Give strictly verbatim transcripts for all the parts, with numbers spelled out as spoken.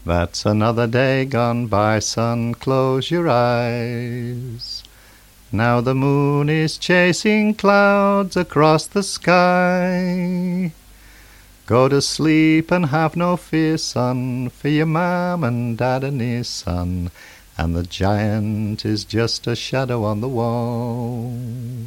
That's another day gone by, son, close your eyes. Now the moon is chasing clouds across the sky. Go to sleep and have no fear, son, for your mam and dad are near, son, and the giant is just a shadow on the wall.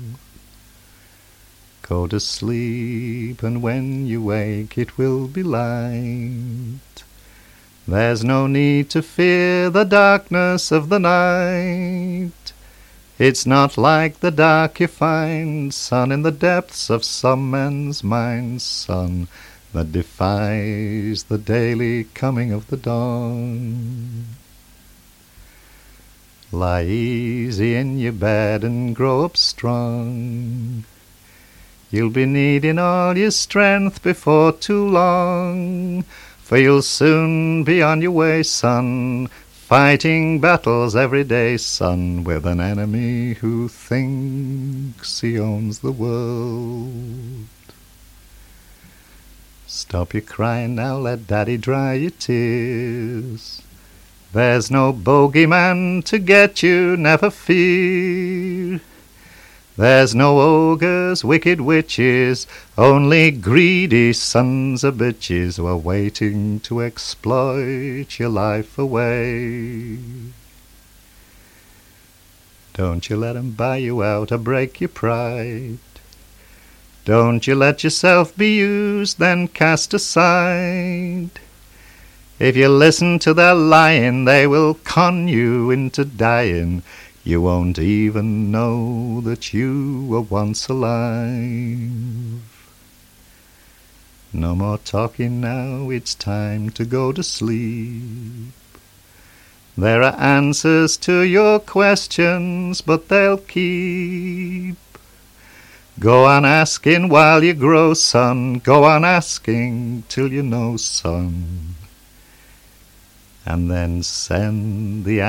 Go to sleep, and when you wake it will be light. There's no need to fear the darkness of the night. It's not like the dark you find, son, in the depths of some men's minds, son, that defies the daily coming of the dawn. Lie easy in your bed and grow up strong. You'll be needing all your strength before too long, for you'll soon be on your way, son, fighting battles every day, son, with an enemy who thinks he owns the world. Stop your crying now, let daddy dry your tears. There's no bogeyman to get you, never fear. There's no ogres, wicked witches, only greedy sons of bitches who are waiting to exploit your life away. Don't you let 'em buy you out or break your pride. Don't you let yourself be used, then cast aside. If you listen to their lying, they will con you into dying. You won't even know that you were once alive. No more talking now, it's time to go to sleep. There are answers to your questions, but they'll keep. Go on asking while you grow, son, go on asking till you know, son, and then send the